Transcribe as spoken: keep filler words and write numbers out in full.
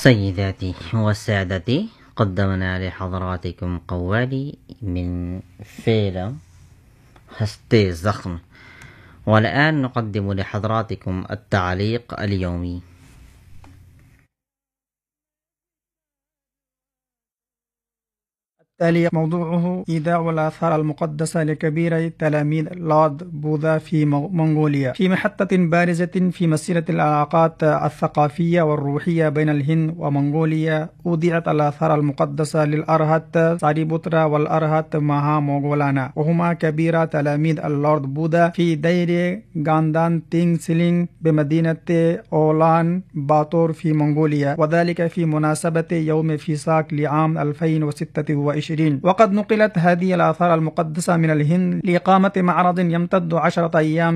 سيداتي وسادتي، قدمنا لحضراتكم قوالي من فيلم هستي زخم، والآن نقدم لحضراتكم التعليق اليومي. التعليق موضوعه إيذاء الآثار المقدسة لكبير تلاميذ لورد بوذا في منغوليا. في محطة بارزة في مسيرة العلاقات الثقافية والروحية بين الهند ومنغوليا، أودعت الآثار المقدسة للأرهت ساريبوترا والأرهت مها موغولانا، وهما كبير تلاميذ اللورد بوذا في دير غاندان تينغ سيلينغ بمدينة أولان باتور في منغوليا، وذلك في مناسبة يوم فيساك لعام ألفين وستة وعشرين. وقد نقلت هذه الآثار المقدسة من الهند لإقامة معرض يمتد عشرة أيام